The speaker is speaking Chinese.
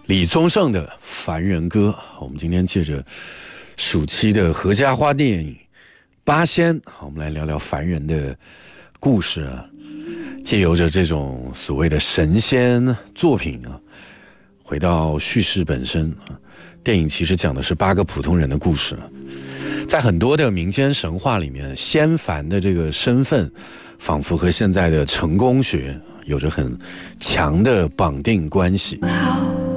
李宗盛的《凡人歌》，我们今天借着暑期的合家欢电影《八仙》，我们来聊聊凡人的故事啊。借由着这种所谓的神仙作品啊，回到叙事本身啊，电影其实讲的是8个普通人的故事。在很多的民间神话里面，仙凡的这个身份仿佛和现在的成功学有着很强的绑定关系。